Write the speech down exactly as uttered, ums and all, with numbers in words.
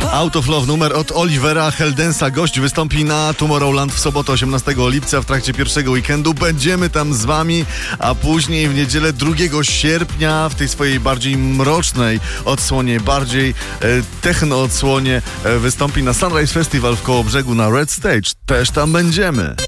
Out of Love, numer od Olivera Heldensa. Gość wystąpi na Tomorrowland w sobotę osiemnastego lipca w trakcie pierwszego weekendu. Będziemy tam z wami, a później w niedzielę drugiego sierpnia w tej swojej bardziej mrocznej odsłonie, bardziej e, techno odsłonie e, wystąpi na Sunrise Festival w Kołobrzegu na Red Stage. Też tam będziemy.